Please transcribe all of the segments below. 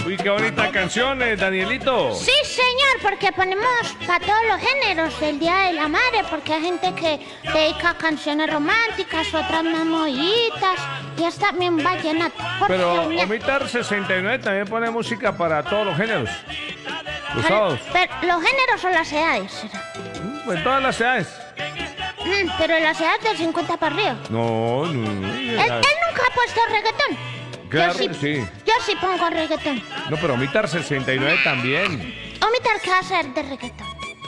Uy, qué bonita canción, Danielito. Sí, señor, porque ponemos para todos los géneros del Día de la Madre, porque hay gente que dedica canciones románticas, otras más moviditas, y es también vallenato. Pero Omitar 69 también pone música para todos los géneros. Los sábados. Pero, ¿los géneros o las edades? ¿Será? Pues todas las edades. Pero las edades del 50 para arriba. No. Él nunca ha puesto reggaetón. Claro, yo sí. Yo sí pongo reggaetón. No, pero Omitar 69 también. Omitar, ¿qué va a hacer de reggaetón?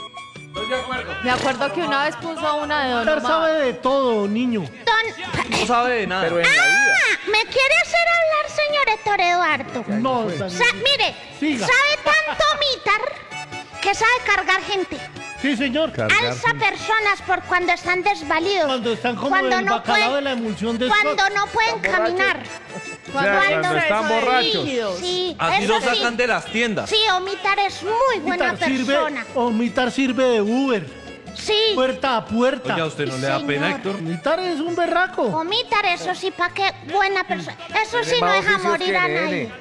Me acuerdo que una vez puso una de Don Omitar Omar. sabe de todo, niño. No sabe de nada. Pero en la vida. ¿Me quiere hacer hablar, señor Héctor Eduardo? No, Mire, Siga. sabe tanto Omitar que sabe cargar gente. Sí, señor. Alza personas por cuando están desvalidos. Cuando están como Cuando el no bacalao pueden- de la emulsión de Cuando no pueden caminar. Cuando están borrachos. Sí, Así eso lo sí. sacan de las tiendas. Sí, Omitar es muy buena persona. Omitar sirve de Uber. Sí, Puerta a puerta. Oiga, ¿a usted no le da pena, Señor. Héctor? Omitar es un berraco. Omitar, eso sí, ¿para qué? Buena persona. Eso sí no deja morir a nadie.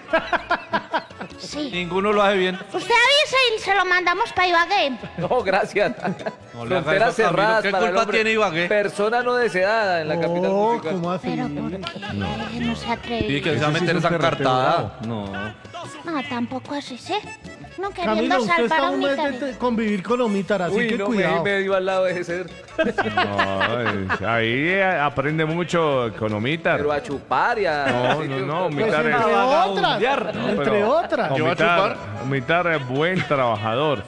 Sí. Ninguno lo hace bien. Usted avisa y se lo mandamos para Ibagué. No, gracias. No le haga Fronteras eso, Camilo. cerradas ¿Qué para el culpa hombre. tiene Ibagué? Persona no deseada en la capital No, musical. ¿cómo así? Pero ¿por qué? No se atreve. Sí, que se Eso va a sí meter es un esa perreteo cartada. No. No, tampoco así, ¿sí? No queriendo Camilo, usted salvar está a un mes Omitar. de convivir con Omitar, así Uy, que no, cuidado. medio al lado de ser. No, ahí aprende mucho con Omitar. Pero a chupar y a... No, Pues Omitar es... entre otras. No, Entre pero otras. Omitar es buen trabajador.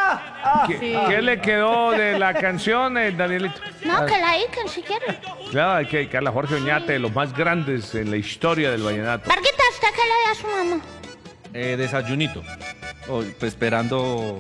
¿Qué le quedó de la canción, Danielito? No, que la dediquen si quieren. Claro, hay que dedicarle a Jorge Oñate, de los más grandes en la historia del vallenato. Varguita, ¿usted qué le da a su mamá? Desayunito. Oh, pues esperando.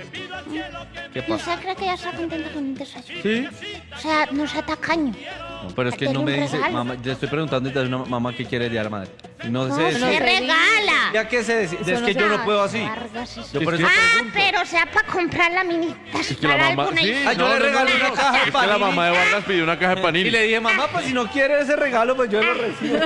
¿Qué ¿Y pasa? usted cree que ella está contenta con el desayuno? Sí. O sea, no sea tacaño. No, pero es que Dele no me un dice, regalo. mamá, yo estoy preguntando desde una mamá que quiere el día de la madre. Y no, No, sé se decir. regala. Ya que se decide, es no que se yo no hace. puedo así. Vargas, eso. Yo por eso pregunto. Pero sea para comprar la minita. que la para mamá- alguna sí, hija. Ah, yo le regalé una caja de Es que la panini. mamá de Vargas pidió una caja de Y panini. le dije, mamá, pues si no quiere ese regalo, pues yo lo recibo.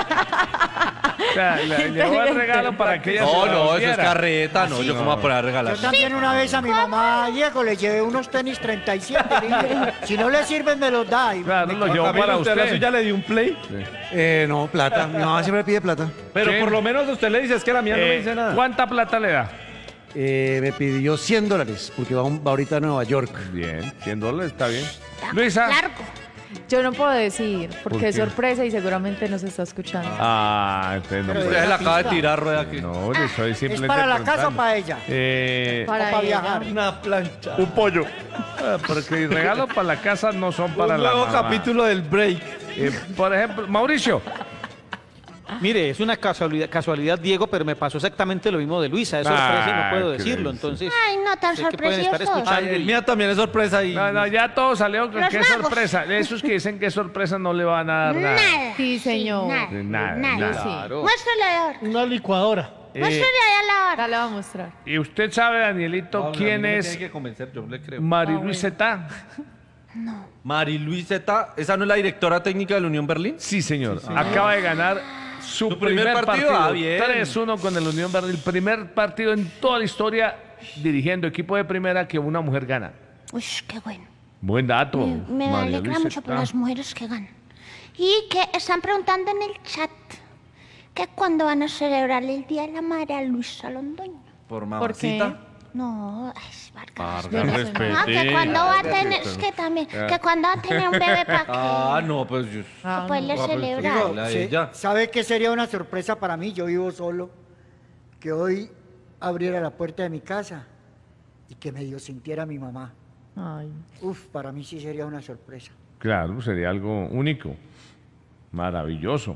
O sea, le llevó el regalo para que ella se No, lo no, eso es diera. carreta, no, yo cómo voy a poder regalar. Yo también una vez a mi mamá, Diego, le llevé unos tenis 37. le dije, si no le sirven, me los da. Y Claro, lo llevó Camilo, para ¿usted a la usted. suya le dio un play? No, plata. Mi mamá siempre pide plata. Pero ¿Qué? por lo menos usted le dice, es que la mía no me dice nada. ¿Cuánta plata le da? Me pidió $100 porque va ahorita a Nueva York. Bien, $100 está bien. Luisa. Largo. Yo no puedo decir, porque ¿Por es qué? sorpresa y seguramente nos está escuchando. Ah, entonces no. Usted se la acaba de tirar rueda aquí. No, le estoy ¿Es simplemente para la casa o preguntando. para ella? Para para ella. viajar. Una plancha. Un pollo. Porque regalos para la casa no son para Un la nuevo mamá. capítulo del break. Por ejemplo, Mauricio. Mire, es una casualidad, Diego, pero me pasó exactamente lo mismo de Luisa. Es sorpresa y no puedo qué decirlo. delicia. Entonces, Ay, no tan sé que pueden estar sorpresivos. escuchando. El mío también es sorpresa y... No, ya todo salió con Los qué magos. sorpresa. Esos que dicen que es sorpresa no le van a dar nada. Nada. Sí, señor. Nada. Sí. Muéstrale ahora. Una licuadora. Muéstrale allá la hora. Ya le voy a mostrar. ¿Y usted sabe, Danielito, quién es Tiene que convencer, yo le creo. Mariluis Zeta? Mariluis Zeta, ¿esa no es la directora técnica de la Unión Berlín? Sí, señor. Acaba de ganar su primer primer partido. partido. Ah, bien. 3-1 con el Unión Berlín. El primer partido en toda la historia dirigiendo equipo de primera que una mujer gana. Uy, qué bueno. Buen dato. Me María alegra Luisa mucho por Zeta. las mujeres que ganan. Y que están preguntando en el chat que cuándo van a celebrar el Día de la Madre a Luisa Londoño. Por ¿Por qué? mamacita. No, ay, Vargas. Vargas, respete. No, que cuando va a tener, es que también, que cuando va a tener un bebé para que Ah, no, pues yo... pues le celebrar. La de Sí, ella. ¿sabe qué sería una sorpresa para mí? Yo vivo solo. Que hoy abriera la puerta de mi casa y que medio sintiera a mi mamá. Ay. Uf, para mí sí sería una sorpresa. Claro, sería algo único. Maravilloso.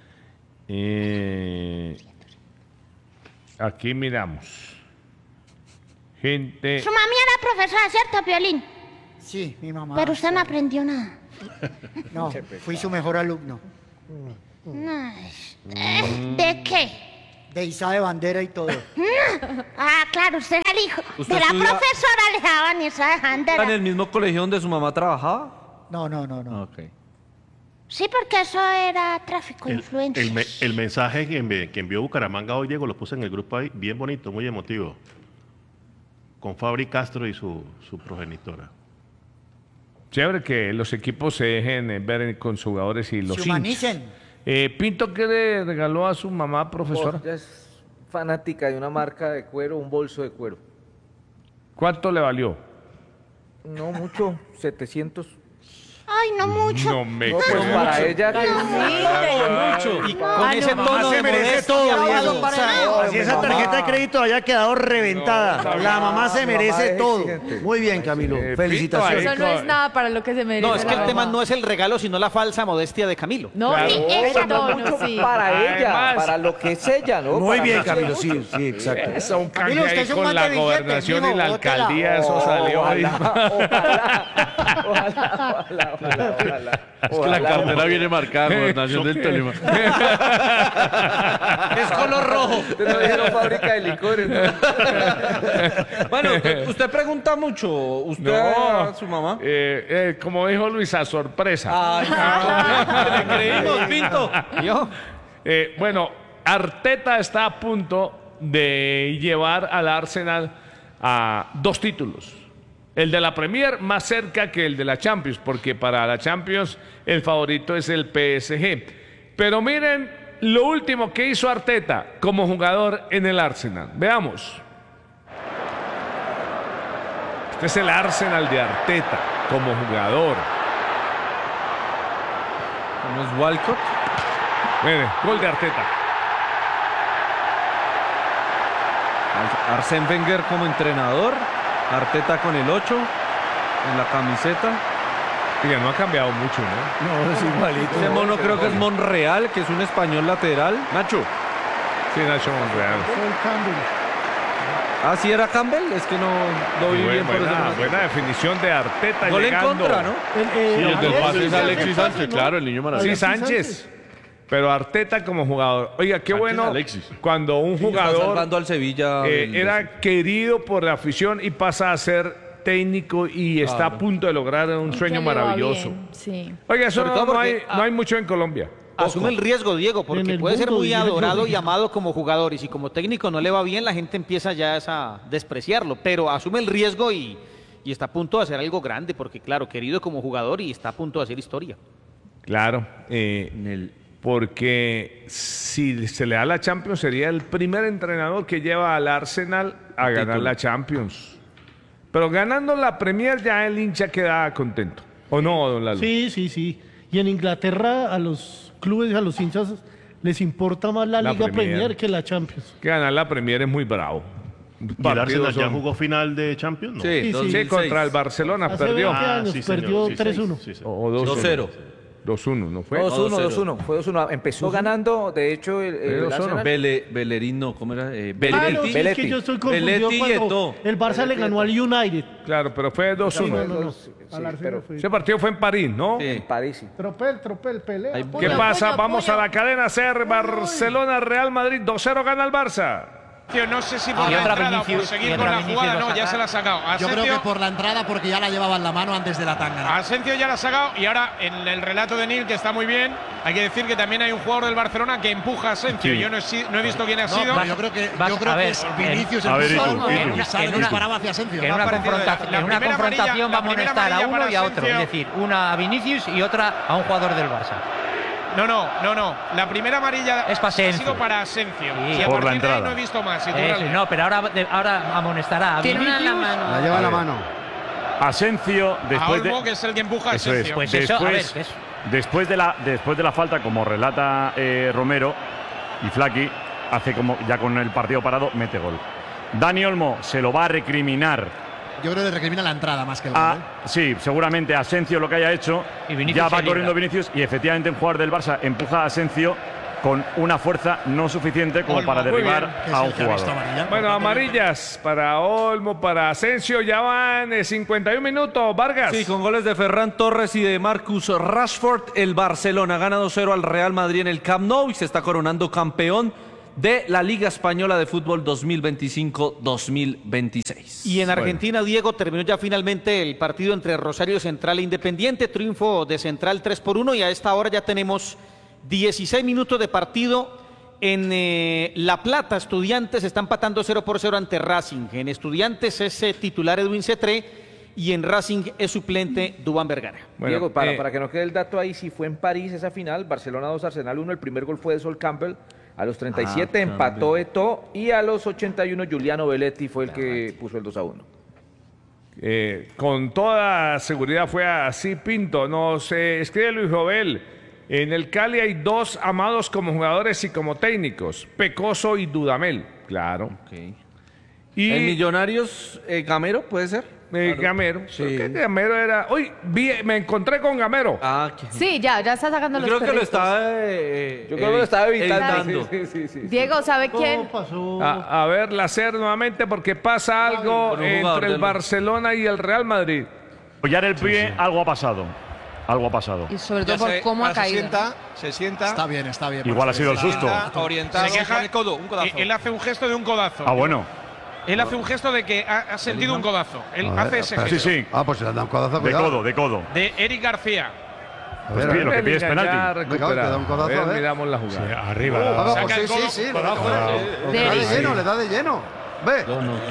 Aquí miramos. Gente. Su mami era profesora, ¿cierto, Piolín? Sí, mi mamá. Pero usted no aprendió nada. No, fui su mejor alumno. No. ¿De qué? De Isa de bandera y todo. Ah, claro, usted era el hijo ¿Usted de la estudia- profesora, le daban esa ¿Está en bandera. el mismo colegio donde su mamá trabajaba? No, no, no, no. Ok. Sí, porque eso era tráfico de El, influencias. el mensaje que envió Bucaramanga hoy, Diego, lo puse en el grupo ahí, bien bonito, muy emotivo. Con Fabri Castro y su progenitora. Chévere que los equipos se dejen ver con sus jugadores y los Se hinchas. humanicen. Pinto, ¿qué le regaló a su mamá, profesora? Ella es fanática de una marca de cuero, un bolso de cuero. ¿Cuánto le valió? No mucho, 700. Ay, no mucho. No me No, pues creo. para ella que... Y con ese tono se de merece modestia, todo, Diego. Diego. Así esa tarjeta de crédito haya quedado reventada. La mamá se merece todo. Muy bien, Camilo. Felicitaciones. Eso no es nada para lo que se merece. No, es que la el tema mamá. no es el regalo, sino la falsa modestia de Camilo. No, Claro. ni ese tono, mucho sí. para ella, Además- para lo que es ella, ¿no? Muy Para bien, mucho Camilo. gusto. Sí, sí, exacto. Eso, un Camilo, canje usted ahí es un con man la de billetes, gobernación mijo, y la bótela. alcaldía, eso salió ahí. Ojalá. Es que la cartera viene marcada, Gobernación del Tolima. Es color rojo. No dijeron fábrica de licores, ¿no? Bueno, usted pregunta mucho. ¿Usted a su mamá? Como dijo Luisa, sorpresa. Ay, le creímos, Pinto. ¿Yo? Bueno, Arteta está a punto de llevar al Arsenal a 2 títulos. El de la Premier más cerca que el de la Champions, porque para la Champions el favorito es el PSG. Pero miren lo último que hizo Arteta como jugador en el Arsenal. Veamos. Este es el Arsenal de Arteta como jugador. ¿Cómo es Walcott? Miren, gol de Arteta. Arsène Wenger como entrenador. Arteta con el 8 en la camiseta. Oiga, no ha cambiado mucho, ¿no? No, es igualito. Ese mono creo que es Monreal, que es un español lateral. Nacho. Sí, Nacho Monreal. Fue el cambio. Ah, ¿sí era Campbell? Es que no lo vi bien por eso. Buena definición de Arteta Gol en llegando. contra, ¿no? el del pase es Alexis Sánchez, claro, el niño Sí, maravilla. Sánchez. Pero Arteta como jugador. Oiga, qué Sánchez, bueno Alexis. cuando un Está jugador salvando al Sevilla. era querido por la afición y pasa a ser técnico y está a punto de lograr un sueño Que le va maravilloso. bien, sí. Oiga, eso Sobre todo no hay, porque, no hay mucho en Colombia. Asume el riesgo, Diego, En porque el puede ser mundo, muy diría yo. adorado y amado como jugador. Y si como técnico no le va bien, la gente empieza ya a despreciarlo. Pero asume el riesgo y está a punto de hacer algo grande, porque claro, querido como jugador y está a punto de hacer historia. Claro. Porque si se le da la Champions, sería el primer entrenador que lleva al Arsenal a ganar la Champions. Pero ganando la Premier ya el hincha queda contento. ¿O no, don Lalo? Sí, sí, sí. Y en Inglaterra a los clubes, a los hinchas, les importa más la La Liga Premier. Premier que la Champions. Que ganar la Premier es muy bravo. ¿Y el Partidos Arsenal ya son- jugó final de Champions? ¿no? Sí, Sí, 2006. Sí, contra el Barcelona Hace perdió. 20 años sí, señor, perdió sí, 3-1. sí, sí. O 2-1. 2-0. 2-1, ¿no fue? 2-1. Fue 2-1. Empezó ganando, de hecho, el 2-1. Arsenal. Bellerín, no, ¿cómo era? Ah, no, sí, Belletti. es que Belletti. yo estoy confundido Belletti y cuando Eto'o. el Barça le ganó al United. Claro, pero fue No, 2-1. no. Sí, Al Arsenal pero- fue. Ese partido fue en París, ¿no? Sí. París, sí. Tropel, pelea. Ay, ¿Qué Puño, pasa? puño, Vamos puño. a la cadena SER, Barcelona, Real Madrid, 2-0 gana el Barça. No sé si por la entrada o por seguir con la jugada, no, ya se la ha sacado. Yo creo que por la entrada porque ya la llevaba en la mano antes de la tanga. Asensio ya la ha sacado y ahora en el relato de Nil, que está muy bien, hay que decir que también hay un jugador del Barcelona que empuja a Asensio. Sí. Yo no he visto quién ha sido. Yo creo que es Vinicius A ver, el Itu, que Itu. sale disparaba hacia Asensio. En una confrontación va a amonestar a uno y a otro. Es decir, una a Vinicius y otra a un jugador del Barça. No. La primera amarilla ha sido para Asensio. Y a Por la partir de ahí entrada. no he visto más. pero ahora amonestará a Tiene una en la Vinicius. mano. La lleva en la mano. Asensio, A después de... Olmo, que es el que empuja a Eso es. Asensio. Pues eso, a ver, Después de la falta, como relata Romero y Flaqui, hace como ya con el partido parado, mete gol. Dani Olmo se lo va a recriminar. Yo creo que le recrimina la entrada más que el a, gol. sí, seguramente a Asensio lo que haya hecho. Y Vinicius Ya se va libra. corriendo Vinicius y efectivamente un jugador del Barça empuja a Asensio con una fuerza no suficiente como Olmo, para muy derribar bien. Que es a el un que ha visto jugador. amarilla. Bueno, amarillas para Olmo, para Asensio, ya van 51 minutos. Vargas. Sí, con goles de Ferran Torres y de Marcus Rashford, el Barcelona gana 2-0 al Real Madrid en el Camp Nou y se está coronando campeón de la Liga Española de Fútbol 2025-2026. Y en Argentina, Diego, terminó ya finalmente el partido entre Rosario Central e Independiente, triunfo de Central 3-1 y a esta hora ya tenemos 16 minutos de partido. En La Plata, Estudiantes está empatando 0-0 ante Racing. En Estudiantes es titular Edwin Cetré y en Racing es suplente Duván Vergara. Bueno, Diego, para que no quede el dato ahí, si fue en París esa final, Barcelona 2, Arsenal 1, el primer gol fue de Sol Campbell, a los 37 empató Eto'o y a los 81 Giuliano Belletti fue el que puso el 2-1. Con toda seguridad fue así, Pinto. Nos escribe Luis Jovel. En el Cali hay dos amados como jugadores y como técnicos, Pecoso y Dudamel. Claro. Okay. Y ¿En Millonarios Gamero puede ser? Gamero. Sí. Creo que Gamero era... Uy, me encontré con Gamero. Sí, ya está sacando los Creo que lo perritos. estaba... Yo creo que lo estaba evitando. evitando. Diego, ¿sabe quién? Pasó. A ver, Lacer nuevamente porque pasa algo con un jugador entre el del- Barcelona y el Real Madrid. Apoyar el pie, algo ha pasado. Algo ha pasado. Y sobre todo por cómo ha caído. Se sienta. Está bien, está bien. Igual ha sido el susto. Orientado. Se queja el codo, un codazo. Él hace un gesto de un codazo. Ah, bueno. Él hace un gesto de que ha sentido un codazo. Él hace ese gesto. Sí, sí. Ah, pues se le han dado un codazo. De codo, de codo. De Eric García. Pues pide, lo que pide es Ya penalti. recuperado. da un codazo, A ver, a ver. miramos la jugada. Ah, Saca pues el sí, codo. sí, sí. Codazo. Le da de lleno, le da de lleno. Ve.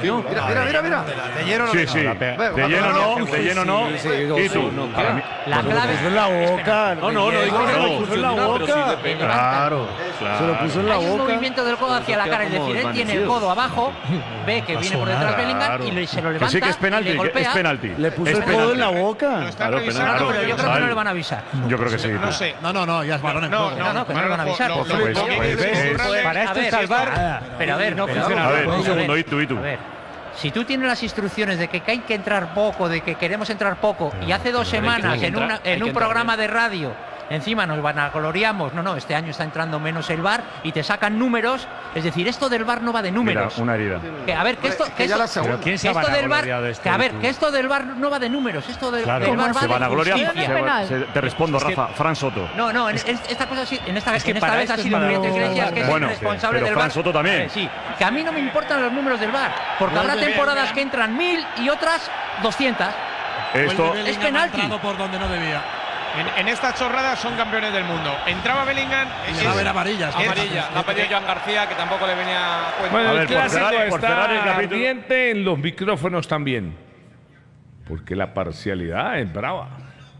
Mira. De lleno no Sí, le sí. da. De lleno no, de lleno no. ¿Y tú? Para mí- La clave es en la boca. No, digo que se no, lo puso en la pero sí boca. le pega. Claro, Se lo puso en la Hay un boca. movimiento del codo hacia la cara, es decir, él tiene el codo abajo, ve que viene por detrás Bellingham y se lo Que levanta sí que es penalti, y le que es golpea. penalti. Le puso Es el codo penalti. en la boca. Está Claro, revisando, penalti. Pero yo creo que no le van a avisar. Yo creo que sí. No sé. No, ya es balón en juego. No, que no le van a avisar. Lo- Pues, lo- pues, lo- pues, lo- pues, Para esto es salvar. Pero a ver, no funciona. A ver, un segundo, y tú. A ver, si tú tienes las instrucciones de que hay que entrar poco, de que queremos entrar poco, y hace 2 semanas en un programa de radio, encima nos vanagloriamos, no, este año está entrando menos el VAR y te sacan números, es decir, esto del VAR no va de Mira, números. una herida. Que a ver, que esto, que ya esto- la segunda. que esto del VAR, que a ver, que esto del VAR no va de números, esto del VAR va Se van a de gloriar. justicia. Te respondo, Rafa. Fran Soto. No, esta cosa sí, en esta vez para ha esto sido es muy para- Iglesias, que es Bueno, el responsable pero del Fran VAR. Soto también. Sí, que a mí no me importan los números del VAR, porque habrá temporadas que entran 1000 y otras 200. Esto, Es penalti. por donde no debía. En esta chorrada son campeones del mundo. Entraba Bellingham. Le va a ver amarillas. Amarilla. Ha pedido Joan García, que tampoco le venía a cuenta. Bueno, A el ver, por clásico cerrar el está capítulo. ardiente en los micrófonos también. Porque la parcialidad es brava.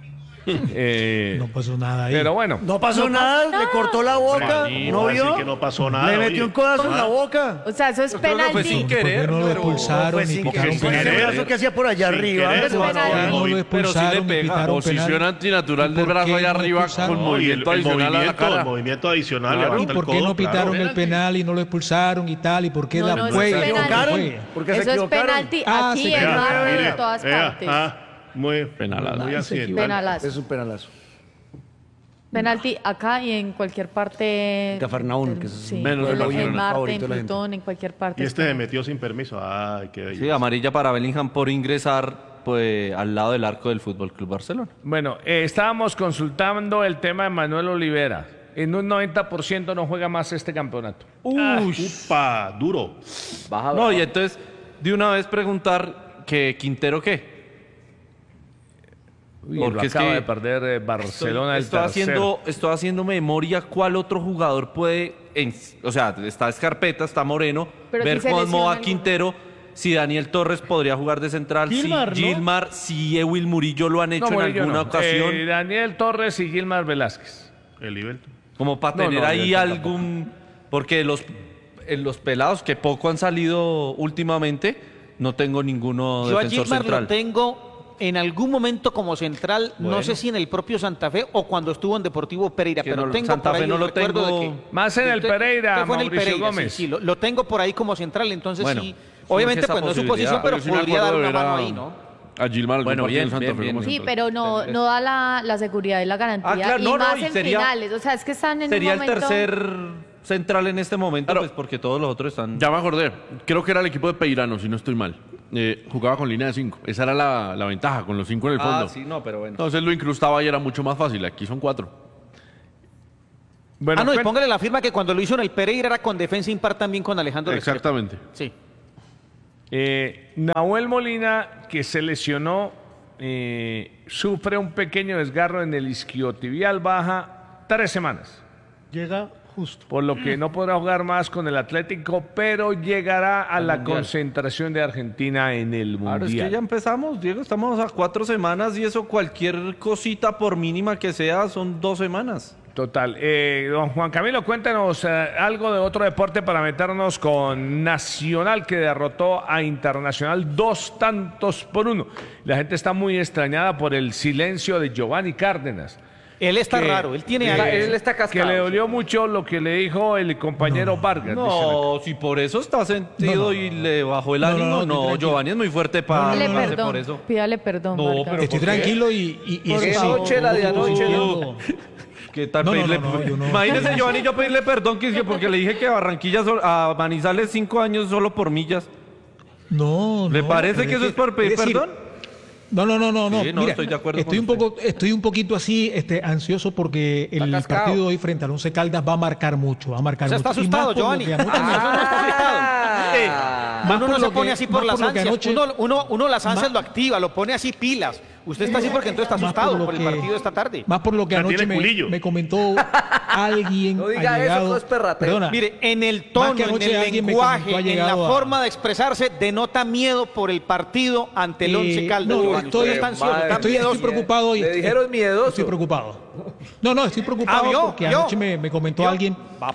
No pasó nada ahí. Pero bueno. No pasó nada, le cortó la boca. ¿No vio? que no pasó nada. Le metió un codazo en la boca. O sea, eso es penalti. sin querer. No lo expulsaron Fue ni sin pitaron querer. penal. Ese brazo que hacía por allá arriba. querer, Ese no, brazo. No lo expulsaron ni pitaron Posición penal. antinatural del ¿Y por brazo qué allá no arriba expulsaron? con movimiento adicional a la cara. El movimiento adicional. Claro. levanta ¿Y el por qué codo, no pitaron claro. el penal y no lo expulsaron y tal? ¿Y por qué No, la no, eso fue? es penalti. Fue. Porque se Eso es equivocaron. penalti Ah, aquí se en equivocaron. Marvel Mire, en todas partes. muy Penalazo. muy así. Penalazo. Es un penalazo. Penalti acá y en cualquier parte. Cafarnaún, que es sí, menos en el Barcelona. Marte, Favorito en de la gente. Plutón, en cualquier parte. Y este se metió sin permiso. Ay, qué bello. Sí, amarilla para Bellingham por ingresar pues, al lado del arco del Fútbol Club Barcelona. Bueno, estábamos consultando el tema de Manuel Olivera. En un 90% no juega más este campeonato. Upa, duro. No, y entonces, de una vez preguntar que Quintero qué. Uy, lo acaba de perder Barcelona el tercero. Estoy haciendo memoria cuál otro jugador puede, o sea, está Escarpeta, está Moreno, Pero ver si se cómo lesiona a alguno. Quintero, si Daniel Torres podría jugar de central, Gilmar, si ¿no? Gilmar, si Ewil Murillo lo han hecho No, en Murillo alguna no. ocasión, Daniel Torres y Gilmar Velázquez. El Ibelto. como para No, tener no, ahí Gilmar algún, porque en los pelados que poco han salido últimamente, no tengo ninguno Yo a defensor Gilmar central. lo tengo en algún momento como central, Bueno. no sé si en el propio Santa Fe o cuando estuvo en Deportivo Pereira, Que pero no, tengo Santa por ahí Fe no el lo recuerdo tengo. de que Más en el Pereira, fue en el Mauricio Pereira, Gómez. Sí, lo tengo por ahí como central, entonces Bueno, sí. surge Obviamente esa pues no es su posibilidad. posición, pero Yo sí me podría dar acuerdo una de mano ver ahí, ¿no? A Gilmar, Bueno, partido en bien, Santa bien, Fe bien. como Sí, central. pero no da la seguridad y la garantía. Ah, claro, y no, más y en sería- finales. O sea, es que están en Sería un el momento... tercer central en este momento, Claro. pues porque todos los otros están... Ya me acordé. Creo que era el equipo de Peirano, si no estoy mal. Jugaba con línea de 5. Esa era la ventaja, con los 5 en el fondo. Ah, sí, no, pero bueno. Entonces lo incrustaba y era mucho más fácil. Aquí son 4. Bueno, y póngale la firma que cuando lo hizo en el Pereira era con defensa impar también con Alejandro Restrepo. Exactamente. Sí. Nahuel Molina, que se lesionó, sufre un pequeño desgarro en el isquiotibial, baja 3 semanas. Llega justo. Por lo que no podrá jugar más con el Atlético, pero llegará a la concentración de Argentina en el Mundial. Claro, es que ya empezamos, Diego, estamos a 4 semanas y eso cualquier cosita por mínima que sea son 2 semanas. Total. Don Juan Camilo, cuéntanos algo de otro deporte para meternos con Nacional, que derrotó a Internacional 2-1. La gente está muy extrañada por el silencio de Giovanni Cárdenas. Él está raro, él tiene algo. Él está cascado. Que le dolió mucho lo que le dijo el compañero Vargas. No, si por eso está sentido y le bajó el ánimo, no, Giovanni es muy fuerte para por eso. Pídale perdón. No, Vargas. pero Estoy tranquilo y ¿Qué noche la de anoche? ¿Qué tal pedirle? Imagínese, Giovanni, yo pedirle perdón porque le dije que Barranquilla a Manizales 5 años solo por millas. No, ¿Le parece que eso es por pedir perdón? No. Sí, no, Mira, estoy de acuerdo estoy un poquito así, ansioso porque el partido de hoy frente al Once Caldas va a marcar mucho, Está asustado, Giovanni. Uno no se pone así por las ansias. Uno las ansias lo activa, lo pone así pilas. Usted está así porque entonces está asustado por el partido de esta tarde. Más por lo que anoche me comentó alguien. No diga eso, no es perrateo. Perdona, mire, en el tono, en el lenguaje, en la forma de expresarse, denota miedo por el partido ante el Once Caldas. No, estoy preocupado hoy. ¿Le dijeron miedoso? Estoy preocupado. No, estoy preocupado porque anoche me comentó alguien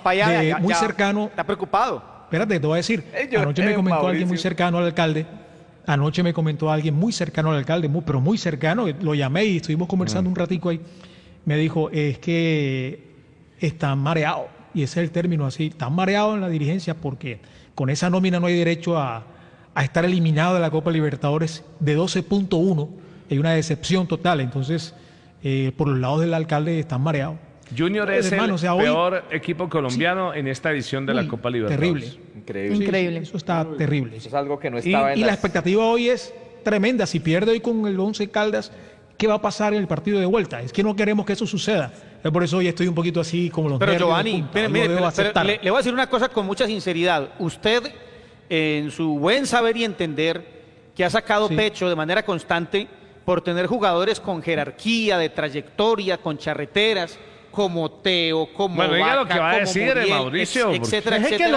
muy cercano. Está preocupado. Espérate, te voy a decir. Anoche me comentó alguien muy cercano al alcalde. Anoche me comentó alguien muy cercano al alcalde, pero muy cercano. Lo llamé y estuvimos conversando un ratico ahí. Me dijo, es que están mareados. Y ese es el término así. Están mareados en la dirigencia porque con esa nómina no hay derecho a estar eliminado de la Copa Libertadores de 12.1. Hay una decepción total. Entonces, por los lados del alcalde están mareados. Junior es el peor equipo colombiano en esta edición de la Copa Libertadores. Increíble. Eso está terrible. Eso es algo que no estaba y la expectativa hoy es tremenda. Si pierde hoy con el Once Caldas, ¿qué va a pasar en el partido de vuelta? Es que no queremos que eso suceda. Por eso hoy estoy un poquito así como los nervios. Pero Giovanni, pero le voy a decir una cosa con mucha sinceridad. Usted, en su buen saber y entender, que ha sacado pecho de manera constante por tener jugadores con jerarquía, de trayectoria, con charreteras, como Teo, como Bueno, diga lo que va a decir Muriel, Mauricio. etcétera, Deje etcétera.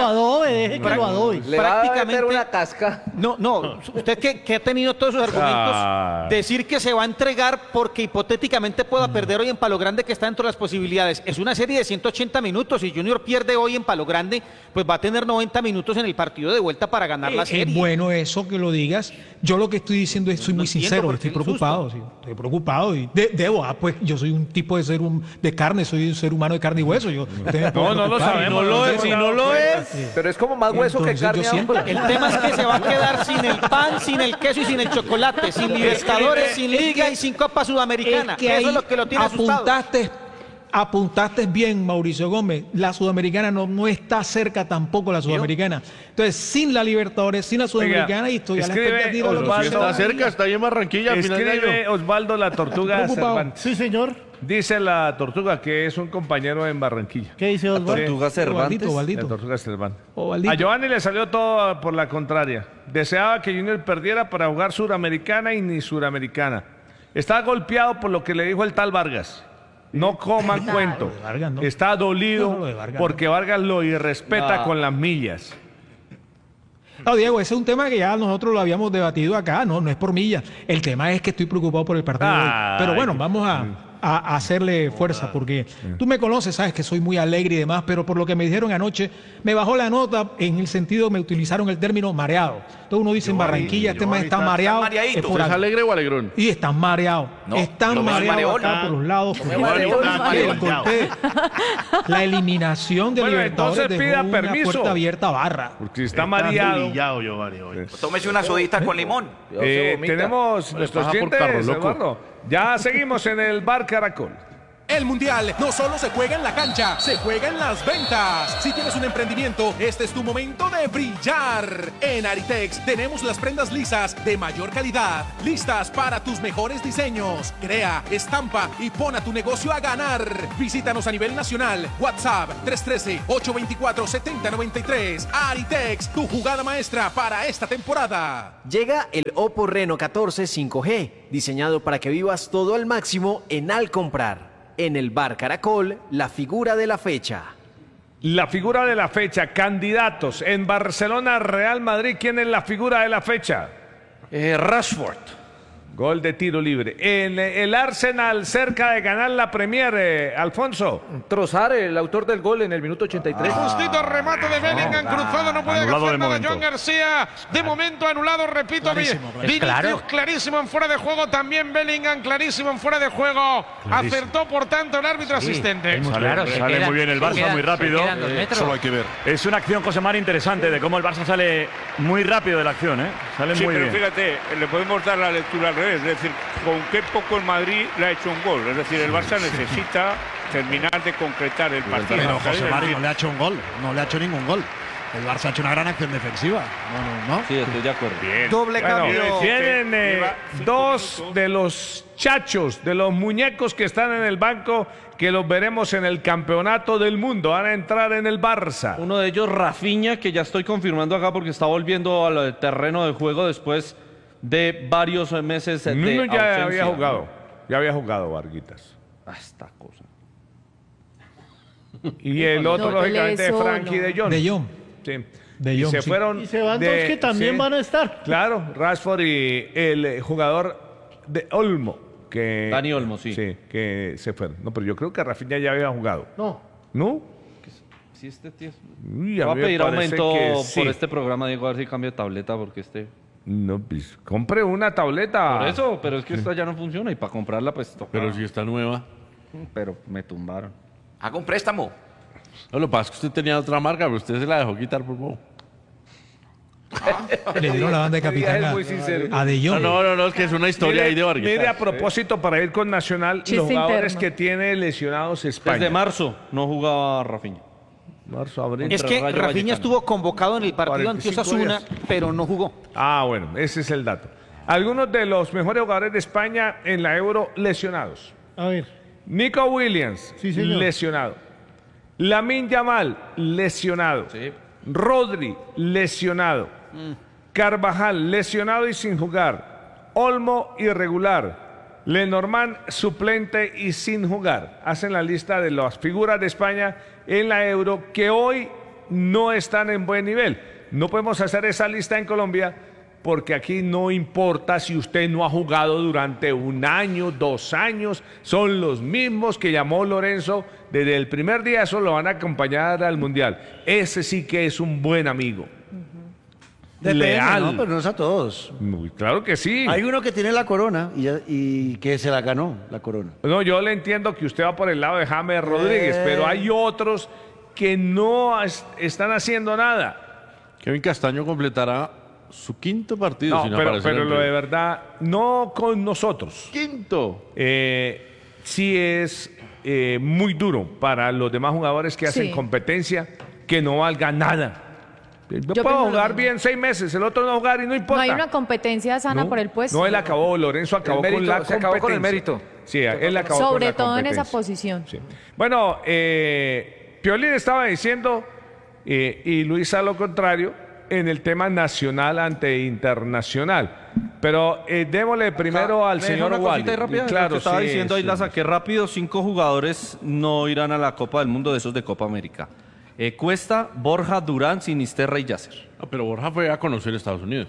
que lo adobe. Le va a meter una casca. No, usted que ha tenido todos esos argumentos, decir que se va a entregar porque hipotéticamente pueda perder hoy en Palo Grande, que está dentro de las posibilidades. Es una serie de 180 minutos. Si Junior pierde hoy en Palo Grande, pues va a tener 90 minutos en el partido de vuelta para ganar la serie. Es bueno eso que lo digas. Yo lo que estoy diciendo es, soy muy sincero, estoy preocupado. Sí, estoy preocupado y pues yo soy un tipo de carne, soy un ser humano de carne y hueso. No lo sabemos. Si no lo es. Pero es como más hueso que carne. El tema es que se va a quedar sin el pan, sin el queso y sin el chocolate, sin Libertadores, sin Liga y sin Copa Sudamericana. Eso es lo que lo tiene asustado. Apuntaste bien, Mauricio Gómez. La Sudamericana no está cerca tampoco, la Sudamericana. Entonces, sin la Libertadores, sin la Sudamericana, y estoy a la expectativa de lo que está cerca, está ahí en Barranquilla. Escribe Osvaldo La Tortuga Cervantes. Sí, señor. Dice La Tortuga que es un compañero en Barranquilla. ¿Qué dice Osvaldo? La Tortuga Cervantes. La Tortuga Cervantes. A Giovanni le salió todo por la contraria. Deseaba que Junior perdiera para jugar Suramericana y ni Suramericana. Está golpeado por lo que le dijo el tal Vargas. No coman cuento. Está dolido porque Vargas lo irrespeta con las millas. No, Diego, ese es un tema que ya nosotros lo habíamos debatido acá. No es por millas. El tema es que estoy preocupado por el partido de hoy. Pero bueno, vamos a hacerle fuerza, porque tú me conoces, sabes que soy muy alegre y demás, pero por lo que me dijeron anoche, me bajó la nota en el sentido, me utilizaron el término mareado. Entonces uno dice en Barranquilla, este man está mareado. ¿Es alegre o alegrón? Y están mareados. Están mareados acá por los lados. La eliminación de Libertadores entonces pida dejó permiso. una puerta abierta a Barra. Porque si está mareado. Tómese una sodita con limón. Tenemos nuestros clientes, Eduardo. Ya seguimos en el Bar Caracol. El Mundial no solo se juega en la cancha, se juega en las ventas. Si tienes un emprendimiento, este es tu momento de brillar. En Aritex tenemos las prendas lisas de mayor calidad, listas para tus mejores diseños. Crea, estampa y pon a tu negocio a ganar. Visítanos a nivel nacional. WhatsApp 313-824-7093. Aritex, tu jugada maestra para esta temporada. Llega el Oppo Reno 14 5G, diseñado para que vivas todo al máximo en Al Comprar. En el Bar Caracol, la figura de la fecha. La figura de la fecha, candidatos. En Barcelona, Real Madrid, ¿quién es la figura de la fecha? Rashford. Gol de tiro libre. En el Arsenal, cerca de ganar la Premier, Alfonso. Trossard, el autor del gol en el minuto 83. Justito remate de Bellingham, cruzado, no puede hacer nada Joan García. De momento anulado, repito. Vinicius clarísimo en fuera de juego, también Bellingham clarísimo en fuera de juego. Acertó, por tanto, el árbitro asistente. Sale muy bien el Barça, muy rápido. Solo hay que ver. Es una acción, José Mari, interesante de cómo el Barça sale muy rápido de la acción, ¿eh? Sale muy bien. Pero fíjate, le podemos dar la lectura al revés. Es decir, con qué poco el Madrid le ha hecho un gol. Es decir, el Barça necesita terminar de concretar el partido. Pero José Mari no le ha hecho un gol, no le ha hecho ningún gol. El Barça ha hecho una gran acción defensiva. No. Sí, estoy de acuerdo. Bien. Doble cambio. Tienen dos de los chachos, de los muñecos que están en el banco, que los veremos en el campeonato del mundo. Van a entrar en el Barça. Uno de ellos, Rafinha, que ya estoy confirmando acá porque está volviendo al terreno de juego después de varios meses de ausencia. Ya había jugado Varguitas. Esta cosa. Y el otro, lógicamente, es Frankie de Jong. De Jong. Sí. De Jong, se fueron. Y se van dos que también van a estar. Claro, Rashford y el jugador de Olmo. Dani Olmo, sí. Sí, que se fueron. No, pero yo creo que Rafinha ya había jugado. No. ¿No? Sí, este tío. Uy, va a pedir aumento sí. por este programa, Diego, a ver si cambio de tableta, porque No, pues compre una tableta. Por eso, pero es que esta ya no funciona y para comprarla pues toca. Pero si está nueva. Pero me tumbaron. Haga un préstamo. No, lo que pasa es que usted tenía otra marca, pero usted se la dejó quitar por poco. Le dieron la banda de capitán a De Jong. No, es que es una historia ahí de Vargas. Mire, a propósito, para ir con Nacional, los jugadores que tiene lesionados España. Desde marzo no jugaba Rafinha. Es que Rafinha estuvo convocado en el partido ante Osasuna, pero no jugó. Ah, bueno, ese es el dato. Algunos de los mejores jugadores de España en la Euro lesionados. A ver. Nico Williams, lesionado. Lamine Yamal, lesionado. Sí. Rodri, lesionado. Carvajal, lesionado y sin jugar. Olmo, irregular. Lenormand, suplente y sin jugar. Hacen la lista de las figuras de España en la Euro que hoy no están en buen nivel. No podemos hacer esa lista en Colombia porque aquí no importa si usted no ha jugado durante 1 año, 2 años, son los mismos que llamó Lorenzo desde el primer día, eso lo van a acompañar al Mundial. Ese sí que es un buen amigo. Depende, leal. ¿no? Pero no es a todos. Claro que sí. Hay uno que tiene la corona y que se la ganó, la corona. No, yo le entiendo que usted va por el lado de James Rodríguez, pero hay otros que no están haciendo nada. Kevin Castaño completará su 5º partido sin aparecer. Pero lo de verdad, no con nosotros. 5º. Sí es muy duro para los demás jugadores que hacen competencia que no valga nada. Yo puedo jugar bien 6 meses, el otro no jugar y no importa. No hay una competencia sana por el puesto. No, él acabó, Lorenzo acabó con la competencia. acabó con el mérito. Sí, él acabó sobre con la todo en competencia. esa posición. Sí. Bueno, Piolín estaba diciendo, y Luis a lo contrario, en el tema nacional ante internacional. Pero démosle primero al señor Wally. Claro, estaba diciendo ahí, la saqué rápido. 5 jugadores no irán a la Copa del Mundo de esos de Copa América. Cuesta, Borja, Durán, Sinisterra y Yasser. No, pero Borja fue a conocer Estados Unidos.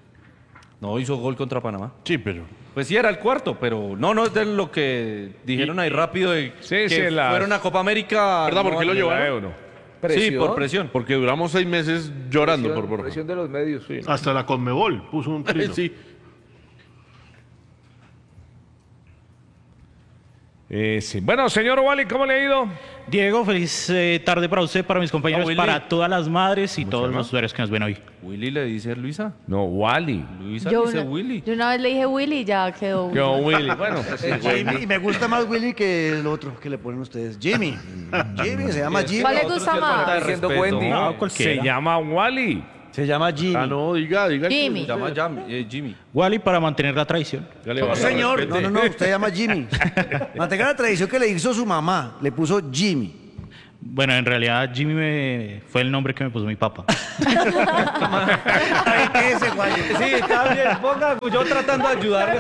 No, hizo gol contra Panamá. Sí, pero... Pues sí, era el 4º, pero no es de lo que dijeron ahí rápido de que fueron a Copa América. ¿Verdad? ¿Por qué lo llevaron? Sí, por presión. Porque duramos 6 meses llorando por Borja. Presión de los medios. Sí. Hasta la Conmebol puso un trino. Sí. Sí. Bueno, señor Wally, ¿cómo le ha ido? Diego, feliz tarde para usted, para mis compañeros, para todas las madres y todos los usuarios que nos ven hoy. ¿Willy le dice Luisa? No, Wally. Luisa Yo dice una, Willy. yo una vez le dije Willy y ya quedó Willy. Quedó Willy. Bueno, Jimmy, y me gusta más Willy que el otro que le ponen ustedes. Jimmy. Jimmy, se llama Jimmy. ¿Cuál le gusta más? Se llama Wally. Se llama Jimmy. Ah, no, diga. Jimmy. Se llama Jimmy. Wally para mantener la tradición. No, señor. No, usted llama Jimmy. Mantenga la tradición que le hizo su mamá. Le puso Jimmy. Bueno, en realidad Jimmy fue el nombre que me puso mi papá. Sí, está bien. Ponga, yo tratando de ayudarle.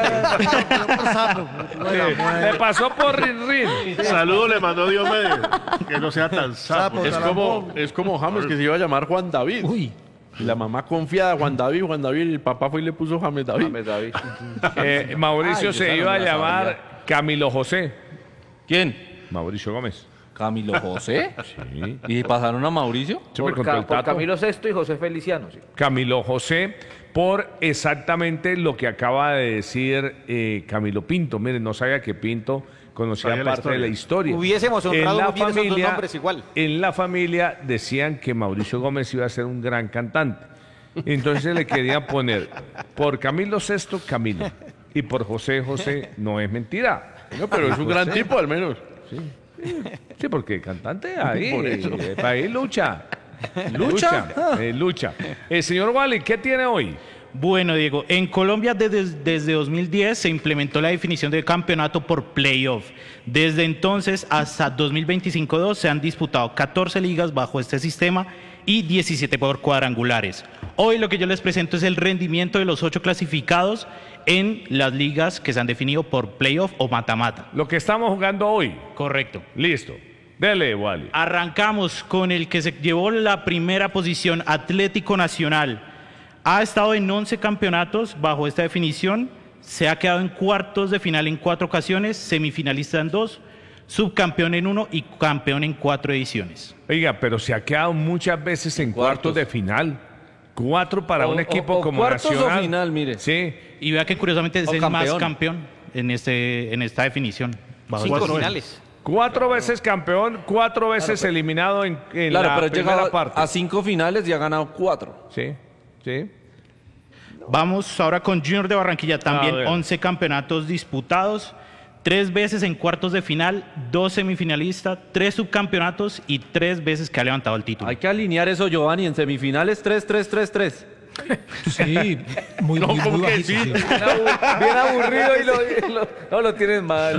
Le pasó por Rin. Saludo le mandó Dios medio. Que no sea tan sapo. Es como James, que se iba a llamar Juan David. Uy. La mamá confiada, Juan David, y el papá fue y le puso James David. Mauricio se iba a llamar Camilo José. ¿Quién? Mauricio Gómez. ¿Camilo José? Sí. ¿Y pasaron a Mauricio? Sí, me contó el Por Tato. Camilo VI y José Feliciano. Sí. Camilo José, por exactamente lo que acaba de decir Camilo Pinto. Miren, no sabía que Pinto conocía Sabía la parte de la historia. Hubiésemos honrado muy bien esos dos nombres igual. En la familia decían que Mauricio Gómez iba a ser un gran cantante. Entonces le querían poner por Camilo VI, Camilo. Y por José, José, no es mentira. No, pero es un gran tipo al menos. Sí, porque cantante ahí lucha. Lucha. Señor Wally, ¿qué tiene hoy? Bueno, Diego, en Colombia desde 2010 se implementó la definición del campeonato por playoff. Desde entonces hasta 2025-2 se han disputado 14 ligas bajo este sistema y 17 por cuadrangulares. Hoy lo que yo les presento es el rendimiento de los 8 clasificados en las ligas que se han definido por playoff o mata-mata. Lo que estamos jugando hoy. Correcto. Listo. Dele, Wally. Arrancamos con el que se llevó la primera posición, Atlético Nacional. Ha estado en 11 campeonatos bajo esta definición, se ha quedado en cuartos de final en 4 ocasiones, semifinalista en 2, subcampeón en 1 y campeón en 4 ediciones. Oiga, pero se ha quedado muchas veces en cuartos de final. 4 para un equipo como cuartos Nacional. O final, mire. Sí. Y vea que curiosamente es el más campeón en esta definición. 5 finales. 4 veces campeón, 4 veces eliminado en la pero primera parte. A 5 finales y ha ganado 4. Sí. Vamos ahora con Junior de Barranquilla, también 11 campeonatos disputados, 3 veces en cuartos de final, 2 semifinalistas, 3 subcampeonatos y 3 veces que ha levantado el título. Hay que alinear eso, Giovanni, en semifinales 3-3-3-3. Sí, muy bajito. Sí. Bien aburrido y lo tienen mal.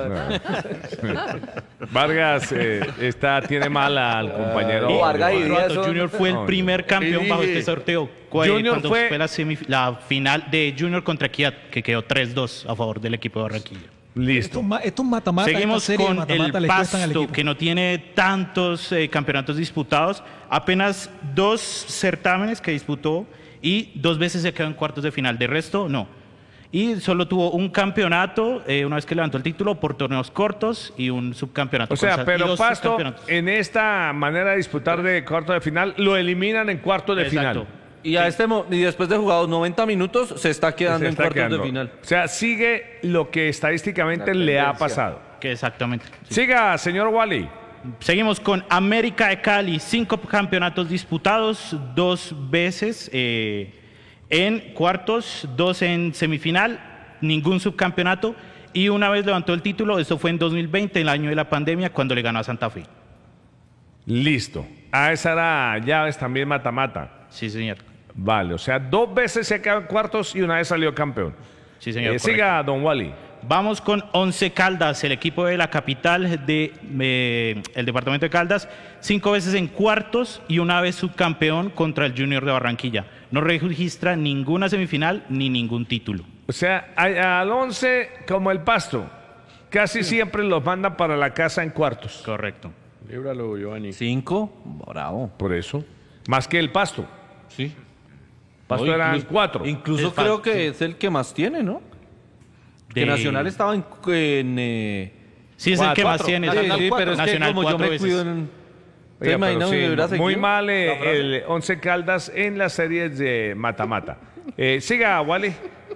Vargas tiene mal al compañero. Vargas y Díaz Junior fue el primer campeón bajo este sorteo. Junior fue la final de Junior contra Equidad, que quedó 3-2 a favor del equipo de Barranquilla. Listo. Esto es mata-mata. Seguimos con el Pasto, que no tiene tantos campeonatos disputados. Apenas 2 certámenes que disputó y 2 veces se quedó en cuartos de final. De resto, no. Y solo tuvo un campeonato, una vez que levantó el título, por torneos cortos y un subcampeonato. O sea, pero Pasto, en esta manera de disputar de cuartos de final, lo eliminan en cuartos de final. Y, y después de jugados 90 minutos, se está quedando en cuartos de final. O sea, sigue lo que estadísticamente le ha pasado. Que exactamente. Sí. Siga, señor Wally. Seguimos con América de Cali, 5 campeonatos disputados, 2 veces en cuartos, 2 en semifinal, ningún subcampeonato y una vez levantó el título. Eso fue en 2020, el año de la pandemia, cuando le ganó a Santa Fe. Listo. Esa era llaves también mata-mata. Sí, señor. Vale, o sea, 2 veces se quedó en cuartos y una vez salió campeón. Sí, señor. Siga, don Wally. Vamos con Once Caldas, el equipo de la capital del departamento de Caldas, 5 veces en cuartos y una vez subcampeón contra el Junior de Barranquilla. No registra ninguna semifinal ni ningún título. O sea, al 11, como el Pasto, casi siempre los mandan para la casa en cuartos. Correcto. Líbralo, Giovanni. 5, bravo. Por eso. Más que el Pasto. Sí. Pasto eran 4. Incluso creo que es el que más tiene, ¿no? Que Nacional estaba en sí, es el que más tiene. Sí, pero es Nacional, que como yo me cuido en... muy mal el Once Caldas en las series de mata-mata. Siga, Wally.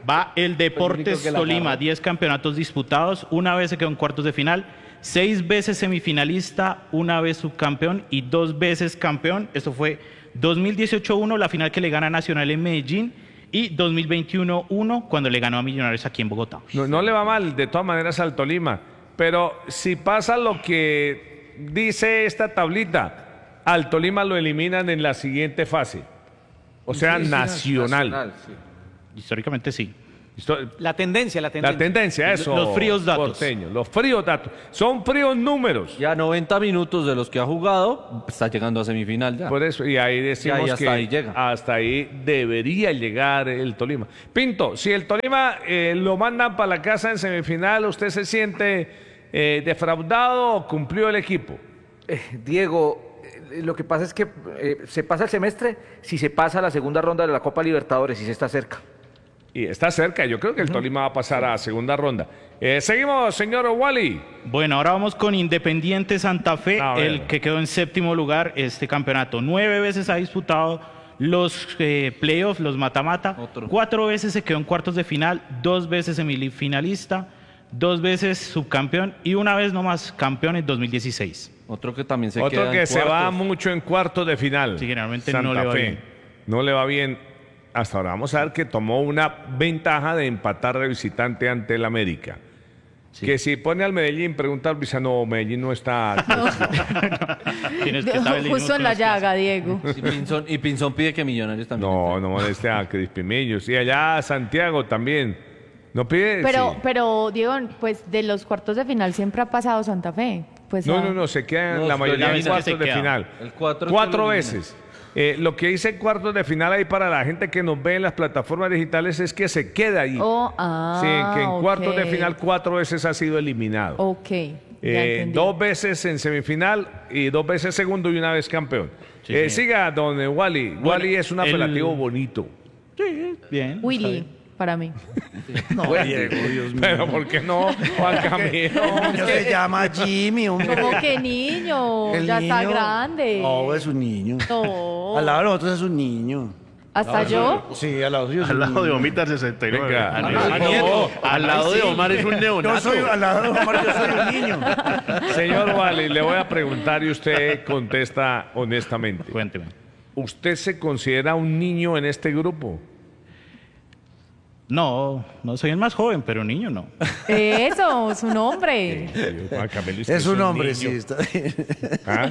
Va el Deportes Tolima, 10 campeonatos disputados, una vez se quedó en cuartos de final, 6 veces semifinalista, una vez subcampeón y 2 veces campeón. Esto fue 2018-1, la final que le gana a Nacional en Medellín, y 2021-1, cuando le ganó a Millonarios aquí en Bogotá. No le va mal, de todas maneras, al Tolima. Pero si pasa lo que dice esta tablita, al Tolima lo eliminan en la siguiente fase. O sea, Nacional. Sí. Históricamente sí. La tendencia. La tendencia, eso. Los fríos datos. Porteño, los fríos datos. Son fríos números. Ya 90 minutos de los que ha jugado, está llegando a semifinal ya. Por eso, y ahí decimos hasta que ahí llega. hasta ahí debería llegar el Tolima. Pinto, si el Tolima lo mandan para la casa en semifinal, ¿usted se siente defraudado o cumplió el equipo? Diego, lo que pasa es que se pasa el semestre si se pasa a la segunda ronda de la Copa Libertadores y se está cerca. Y está cerca, yo creo que el Tolima va a pasar a segunda ronda. Seguimos, señor Wally. Bueno, ahora vamos con Independiente Santa Fe, el que quedó en séptimo lugar este campeonato. 9 veces ha disputado los playoffs, los mata-mata. 4 veces se quedó en cuartos de final, 2 veces semifinalista, 2 veces subcampeón y una vez nomás campeón en 2016. Otro que también se queda en que se cuartos. va mucho en cuartos de final. Sí, generalmente Santa no le va Fe. bien. No le va bien. Hasta ahora vamos a ver que tomó una ventaja de empatar de visitante ante el América. Sí. Que si pone al Medellín, pregunta al Luisa, no, Medellín no está. Tienes que saber justo en la llaga, Diego. Y Pinzón pide que Millonarios también. No moleste a Crispin Millos. Y allá Santiago también. No pide. Pero, Diego, pues de los cuartos de final siempre ha pasado Santa Fe. Pues, no, se quedan la mayoría en cuartos de final. 4 veces. Lo que dice cuartos de final ahí para la gente que nos ve en las plataformas digitales es que se queda ahí. Sí, que en cuartos de final 4 veces ha sido eliminado. Ok. 2 veces en semifinal y 2 veces segundo y una vez campeón. Sí, siga, don Wally. Bueno, Wally es un apelativo bonito. Sí, bien. Willy, para mí. No, Diego, Dios mío. Pero ¿por qué no, Juan Camilo? Se llama Jimmy, hombre. Como que niño, ya está grande. No, es un niño. No. Al lado de nosotros es un niño. ¿Hasta yo? Sí, al lado suyo. Al lado de Omar 69. Venga, al lado de Omar es un neonato. Al lado de Omar yo soy un niño. Señor Wally, le voy a preguntar y usted contesta honestamente. Cuénteme. ¿Usted se considera un niño en este grupo? No soy el más joven, pero niño no. Eso, es un hombre. Es un hombre, sí, está bien. ¿Ah?